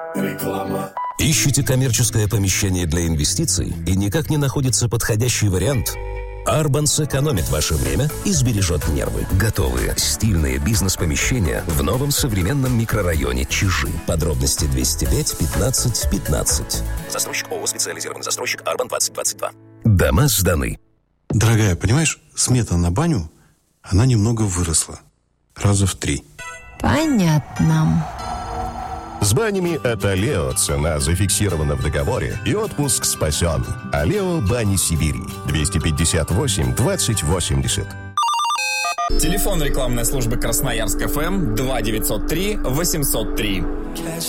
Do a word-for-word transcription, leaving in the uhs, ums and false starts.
Реклама. Ищете коммерческое помещение для инвестиций и никак не находится подходящий вариант? Арбан сэкономит ваше время и сбережет нервы. Готовые стильные бизнес-помещения в новом современном микрорайоне Чижи. Подробности двести пять пятнадцать пятнадцать. Застройщик ООО «Специализированный застройщик Арбан двадцать двадцать два». Дома сданы. Дорогая, понимаешь, смета на баню, она немного выросла. Раза в три. Понятно. С банями от Алео цена зафиксирована в договоре и отпуск спасен. Алео Бани Сибири. двести пятьдесят восемь двадцать восемьдесят. Телефон рекламной службы Красноярск ФМ два девятьсот три восемьсот три.